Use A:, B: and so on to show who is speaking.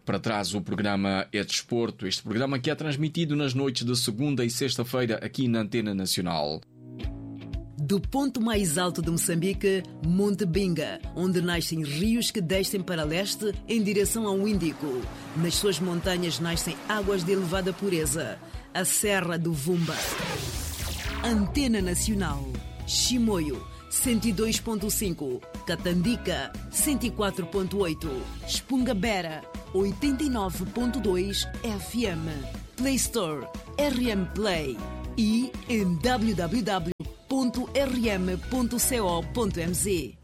A: Para trás, o programa é Desporto. Este programa que é transmitido nas noites de segunda e sexta-feira aqui na Antena Nacional.
B: Do ponto mais alto de Moçambique, Monte Binga, onde nascem rios que descem para leste em direção ao Índico. Nas suas montanhas nascem águas de elevada pureza. A Serra do Vumba. Antena Nacional. Chimoio, 102.5. Catandica, 104.8. Espungabera, 89.2 FM. Play Store, RM Play. E em www.rm.co.mz.